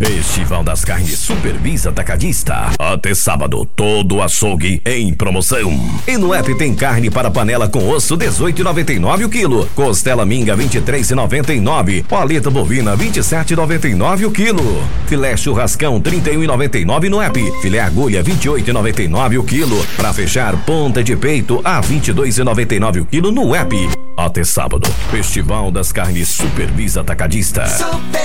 Festival das Carnes Supervisa Atacadista. Até sábado, todo açougue em promoção. E no app tem carne para panela com osso 18,99 o quilo. Costela minga 23,99. Paleta bovina 27,99 o quilo. Filé churrascão 31,99 no app. Filé agulha 28,99 o quilo. Para fechar, ponta de peito a 22,99 o quilo no app. Até sábado, Festival das Carnes Supervisa Atacadista.